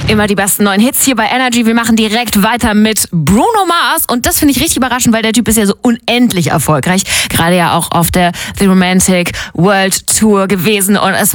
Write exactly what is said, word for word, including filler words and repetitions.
Immer die besten neuen Hits hier bei Energy. Wir machen direkt weiter mit Bruno Mars. Und das finde ich richtig überraschend, weil der Typ ist ja so unendlich erfolgreich. Gerade ja auch auf der The Romantic World Tour gewesen. Und es